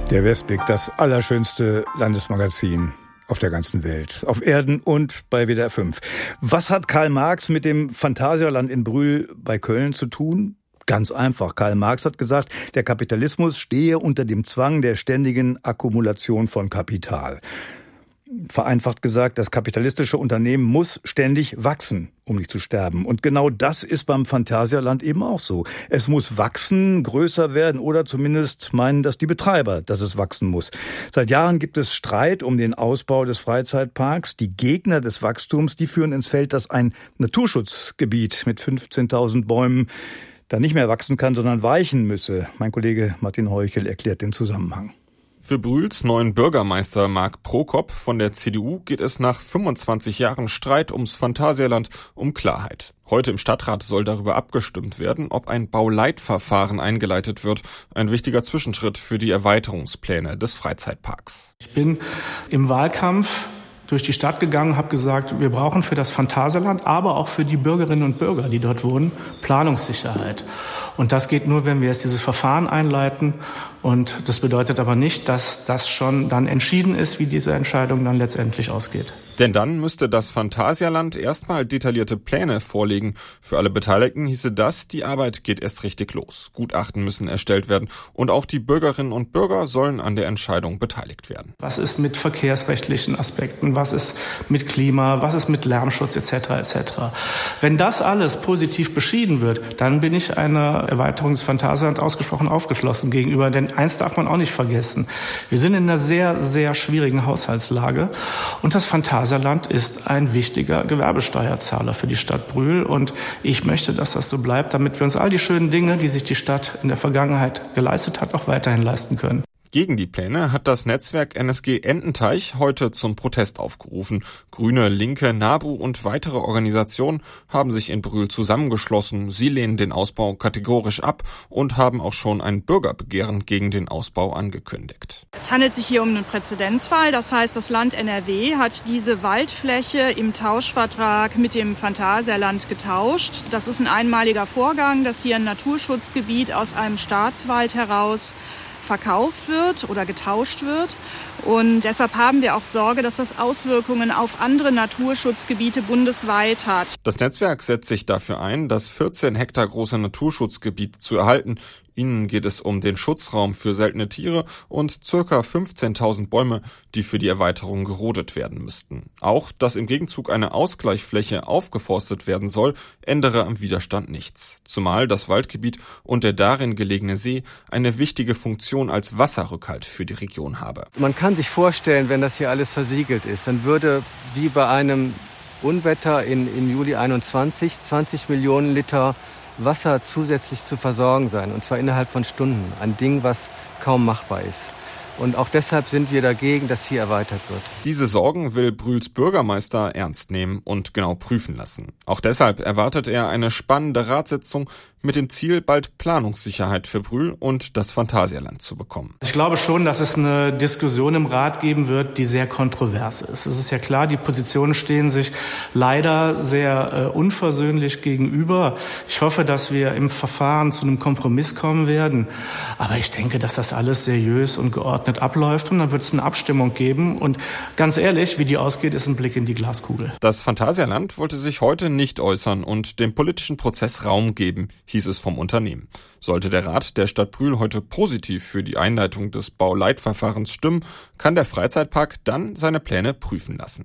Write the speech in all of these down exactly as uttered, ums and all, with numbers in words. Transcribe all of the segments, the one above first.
Der Westblick, das allerschönste Landesmagazin auf der ganzen Welt, auf Erden und bei W D R fünf. Was hat Karl Marx mit dem Phantasialand in Brühl bei Köln zu tun? Ganz einfach. Karl Marx hat gesagt, der Kapitalismus stehe unter dem Zwang der ständigen Akkumulation von Kapital. Vereinfacht gesagt, das kapitalistische Unternehmen muss ständig wachsen, um nicht zu sterben. Und genau das ist beim Phantasialand eben auch so. Es muss wachsen, größer werden oder zumindest meinen das die Betreiber, dass es wachsen muss. Seit Jahren gibt es Streit um den Ausbau des Freizeitparks. Die Gegner des Wachstums, die führen ins Feld, dass ein Naturschutzgebiet mit fünfzehntausend Bäumen da nicht mehr wachsen kann, sondern weichen müsse. Mein Kollege Martin Heuchel erklärt den Zusammenhang. Für Brühls neuen Bürgermeister Marc Prokop von der C D U geht es nach fünfundzwanzig Jahren Streit ums Phantasialand um Klarheit. Heute im Stadtrat soll darüber abgestimmt werden, ob ein Bauleitverfahren eingeleitet wird. Ein wichtiger Zwischenschritt für die Erweiterungspläne des Freizeitparks. Ich bin im Wahlkampf durch die Stadt gegangen, habe gesagt, wir brauchen für das Phantasialand, aber auch für die Bürgerinnen und Bürger, die dort wohnen, Planungssicherheit. Und das geht nur, wenn wir jetzt dieses Verfahren einleiten. Und das bedeutet aber nicht, dass das schon dann entschieden ist, wie diese Entscheidung dann letztendlich ausgeht. Denn dann müsste das Phantasialand erstmal detaillierte Pläne vorlegen. Für alle Beteiligten hieße das, die Arbeit geht erst richtig los. Gutachten müssen erstellt werden und auch die Bürgerinnen und Bürger sollen an der Entscheidung beteiligt werden. Was ist mit verkehrsrechtlichen Aspekten? Was ist mit Klima? Was ist mit Lärmschutz et cetera et cetera? Wenn das alles positiv beschieden wird, dann bin ich einer Erweiterung des Phantasialands ausgesprochen aufgeschlossen gegenüber. Denn eins darf man auch nicht vergessen. Wir sind in einer sehr, sehr schwierigen Haushaltslage und das Phantasialand Phantasialand ist ein wichtiger Gewerbesteuerzahler für die Stadt Brühl und ich möchte, dass das so bleibt, damit wir uns all die schönen Dinge, die sich die Stadt in der Vergangenheit geleistet hat, auch weiterhin leisten können. Gegen die Pläne hat das Netzwerk N S G Ententeich heute zum Protest aufgerufen. Grüne, Linke, NABU und weitere Organisationen haben sich in Brühl zusammengeschlossen. Sie lehnen den Ausbau kategorisch ab und haben auch schon ein Bürgerbegehren gegen den Ausbau angekündigt. Es handelt sich hier um einen Präzedenzfall. Das heißt, das Land N R W hat diese Waldfläche im Tauschvertrag mit dem Phantasialand getauscht. Das ist ein einmaliger Vorgang, dass hier ein Naturschutzgebiet aus einem Staatswald heraus verkauft wird oder getauscht wird. Und deshalb haben wir auch Sorge, dass das Auswirkungen auf andere Naturschutzgebiete bundesweit hat. Das Netzwerk setzt sich dafür ein, das vierzehn Hektar große Naturschutzgebiet zu erhalten. Ihnen geht es um den Schutzraum für seltene Tiere und ca. fünfzehntausend Bäume, die für die Erweiterung gerodet werden müssten. Auch, dass im Gegenzug eine Ausgleichsfläche aufgeforstet werden soll, ändere am Widerstand nichts. Zumal das Waldgebiet und der darin gelegene See eine wichtige Funktion als Wasserrückhalt für die Region habe. Man kann sich vorstellen, wenn das hier alles versiegelt ist, dann würde wie bei einem Unwetter in, im Juli einundzwanzig zwanzig Millionen Liter Wasser zusätzlich zu versorgen sein. Und zwar innerhalb von Stunden. Ein Ding, was kaum machbar ist. Und auch deshalb sind wir dagegen, dass hier erweitert wird. Diese Sorgen will Brühls Bürgermeister ernst nehmen und genau prüfen lassen. Auch deshalb erwartet er eine spannende Ratssitzung mit dem Ziel, bald Planungssicherheit für Brühl und das Phantasialand zu bekommen. Ich glaube schon, dass es eine Diskussion im Rat geben wird, die sehr kontrovers ist. Es ist ja klar, die Positionen stehen sich leider sehr äh, unversöhnlich gegenüber. Ich hoffe, dass wir im Verfahren zu einem Kompromiss kommen werden. Aber ich denke, dass das alles seriös und geordnet abläuft und dann wird es eine Abstimmung geben. Und ganz ehrlich, wie die ausgeht, ist ein Blick in die Glaskugel. Das Phantasialand wollte sich heute nicht äußern und dem politischen Prozess Raum geben, hieß es vom Unternehmen. Sollte der Rat der Stadt Brühl heute positiv für die Einleitung des Bauleitverfahrens stimmen, kann der Freizeitpark dann seine Pläne prüfen lassen.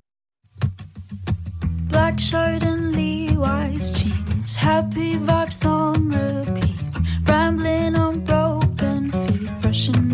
Black shirt and Levi's jeans, happy vibes on repeat, rambling on broken feet, brushing